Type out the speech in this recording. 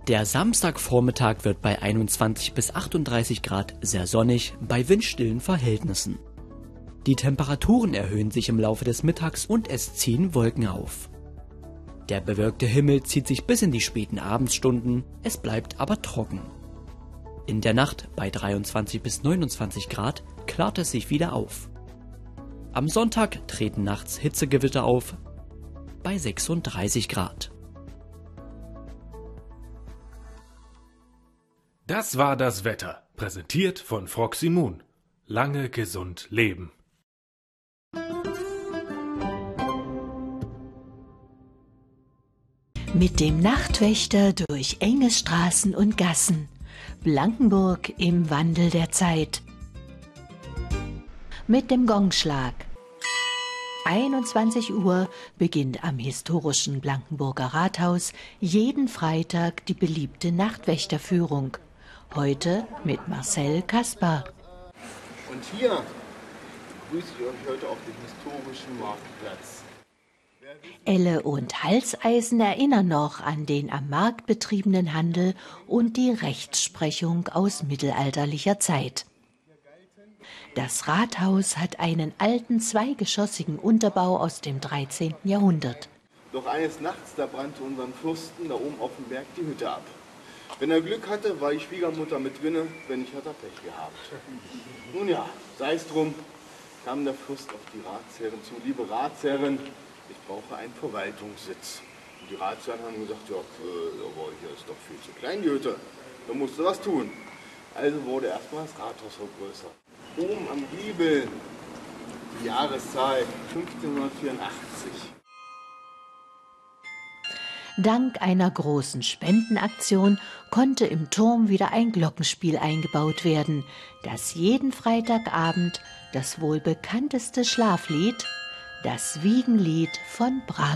Der Samstagvormittag wird bei 21 bis 38 Grad sehr sonnig bei windstillen Verhältnissen. Die Temperaturen erhöhen sich im Laufe des Mittags und es ziehen Wolken auf. Der bewölkte Himmel zieht sich bis in die späten Abendstunden, es bleibt aber trocken. In der Nacht bei 23 bis 29 Grad klart es sich wieder auf. Am Sonntag treten nachts Hitzegewitter auf bei 36 Grad. Das war das Wetter, präsentiert von Froxy Moon. Lange gesund leben. Mit dem Nachtwächter durch enge Straßen und Gassen. Blankenburg im Wandel der Zeit. Mit dem Gongschlag. 21 Uhr beginnt am historischen Blankenburger Rathaus jeden Freitag die beliebte Nachtwächterführung. Heute mit Marcel Kaspar. Und hier begrüße ich euch heute auf dem historischen Marktplatz. Elle und Halseisen erinnern noch an den am Markt betriebenen Handel und die Rechtsprechung aus mittelalterlicher Zeit. Das Rathaus hat einen alten zweigeschossigen Unterbau aus dem 13. Jahrhundert. Doch eines Nachts, da brannte unseren Fürsten da oben auf dem Berg die Hütte ab. Wenn er Glück hatte, war die Schwiegermutter mit drinne, wenn nicht, hat er Pech gehabt. Nun ja, sei es drum, kam der Fürst auf die Ratsherren zu. Liebe Ratsherren, ich brauche einen Verwaltungssitz. Und die Ratsherren haben gesagt, ja, aber hier ist doch viel zu klein die Hütte. Da musst du was tun. Also wurde erstmal das Rathaus vergrößert. Oben am Giebel, die Jahreszahl 1584. Dank einer großen Spendenaktion konnte im Turm wieder ein Glockenspiel eingebaut werden, das jeden Freitagabend das wohl bekannteste Schlaflied, das Wiegenlied von Brahms